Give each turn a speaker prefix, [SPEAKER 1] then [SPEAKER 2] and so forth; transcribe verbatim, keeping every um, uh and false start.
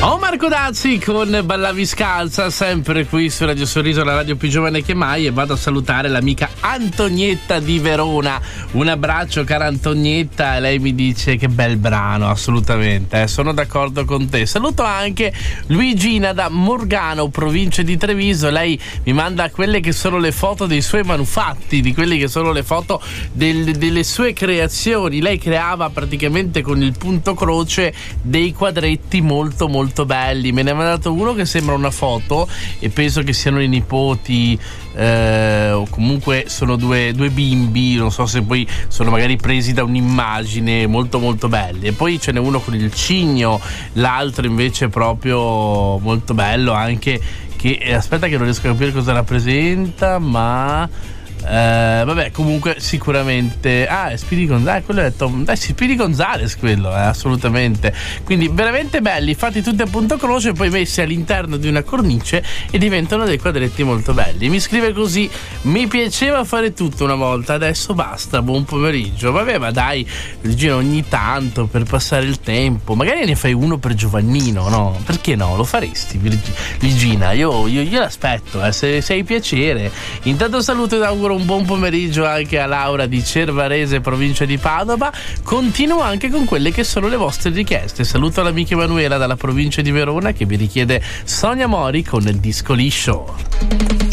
[SPEAKER 1] Oh, Marco Dazzi con Ballavi Scalza, sempre qui su Radio Sorriso, la radio più giovane che mai, e vado a salutare l'amica Antonietta di Verona. Un abbraccio, cara Antonietta, e lei mi dice che bel brano, assolutamente, eh, sono d'accordo con te. Saluto anche Luigina da Morgano, provincia di Treviso. Lei mi manda quelle che sono le foto dei suoi manufatti, di quelle che sono le foto del, delle sue creazioni. Lei creava praticamente con il punto croce dei quadretti molto molto belli. Me ne ha mandato uno che sembra una foto e penso che siano i nipoti, eh, o comunque sono due, due bimbi, non so se poi sono magari presi da un'immagine, molto molto belli. E poi ce n'è uno con il cigno, l'altro invece proprio molto bello anche, che aspetta che non riesco a capire cosa rappresenta, ma Eh, vabbè, comunque sicuramente ah è Speedy Gonzales, quello è Tom, dai, Speedy Gonzales quello, eh, assolutamente. Quindi veramente belli, fatti tutti a punto croce, poi messi all'interno di una cornice e diventano dei quadretti molto belli. Mi scrive così: mi piaceva fare tutto una volta, adesso basta, buon pomeriggio. Vabbè, ma dai, Regina, ogni tanto per passare il tempo magari ne fai uno per Giovannino, no? Perché no? Lo faresti, Regina? Io, io, io l'aspetto, eh, se, se hai piacere. Intanto saluto ed auguro un buon pomeriggio anche a Laura di Cervarese, provincia di Padova. Continuo anche con quelle che sono le vostre richieste. Saluto l'amica Emanuela dalla provincia di Verona che vi richiede Sonia Mori con il disco liscio.